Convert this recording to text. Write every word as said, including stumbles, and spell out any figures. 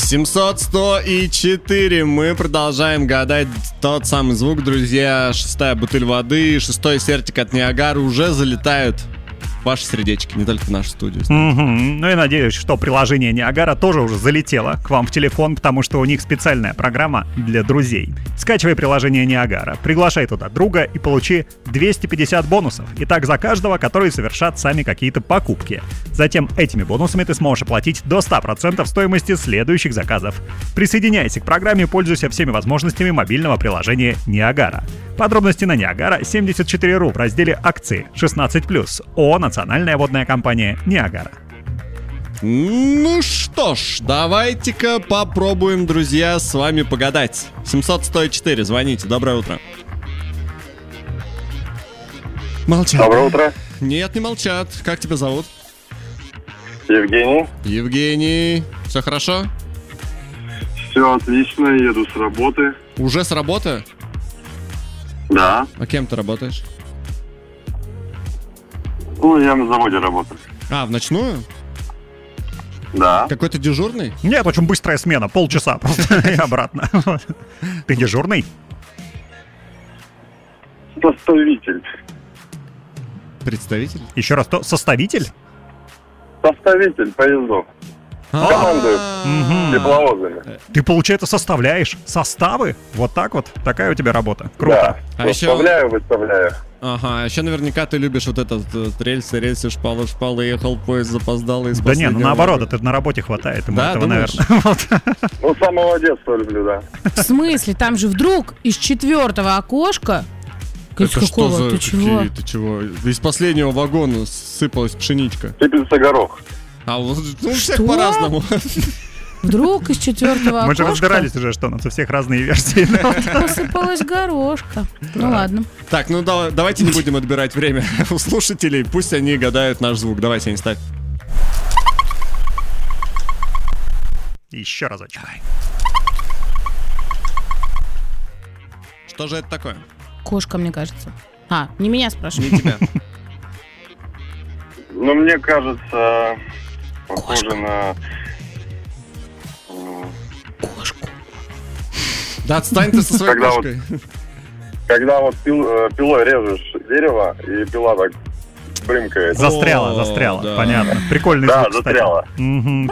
семьсот, сто и четыре. Мы продолжаем гадать тот самый звук, друзья. Шестая бутыль воды, шестой сертик от Ниагары уже залетают в ваши сердечки, не только в нашу студию. Угу. Ну и надеюсь, что приложение Ниагара тоже уже залетело к вам в телефон, потому что у них специальная программа для друзей. Скачивай приложение Ниагара, приглашай туда друга и получи двести пятьдесят бонусов. И так за каждого, которые совершат сами какие-то покупки. Затем этими бонусами ты сможешь оплатить до ста процентов стоимости следующих заказов. Присоединяйся к программе и пользуйся всеми возможностями мобильного приложения Ниагара. Подробности на Ниагара семьдесят четыре точка ру в разделе «Акции» шестнадцать плюс. ООО «Национальная водная компания Ниагара». Ну что ж, давайте-ка попробуем, друзья, с вами погадать. семьсот, сто и четыре, звоните. Доброе утро. Молчат. Доброе утро. Нет, не молчат. Как тебя зовут? Евгений. Евгений. Все хорошо? Все отлично, еду с работы. Уже с работы? Да. А кем ты работаешь? Ну, я на заводе работаю. А, в ночную? Да. Какой-то дежурный? Нет, очень быстрая смена, полчаса просто и обратно. Ты дежурный? Составитель. Представитель? Еще раз, то составитель? Составитель поездов. Командую Мгм. тепловозами. Ты, получается, составляешь составы? Вот так вот? Такая у тебя работа. Круто. Да. А еще- Составляю, выставляю. Ага, еще наверняка ты любишь вот этот э, рельсы, рельсы, шпалы, шпалы, ехал поезд, запоздал из Да не, ну последнего. наоборот, это на работе хватает ему Да, этого, думаешь? наверное. Вот. Ну, с самого детства люблю, да. В смысле? Там же вдруг из четвертого окошка... Из Это какого? что за Ты чего? какие? Ты чего? Из последнего вагона сыпалась пшеничка. Сыпется горох. А вот ну, у всех Что? по-разному. Вдруг из четвертого Мы же окошка разбирались уже, что у нас у всех разные версии. посыпалась горошка. Ну ладно. Так, ну да- давайте не будем отбирать время у слушателей. Пусть они гадают наш звук. Давайте, они ставь. Еще разочек. Что же это такое? Кошка, мне кажется. А, не меня Не спрашивай. тебя. Ну, мне кажется, похоже Кошка. на... м, Кошку. Да отстань ты со своей Когда вот- кошкой. Когда вот пил- э, пилой режешь дерево, и пила так брымкает. Застряла, О, застряла. да. Понятно. Прикольный Да, звук, кстати. застряла. Мгм.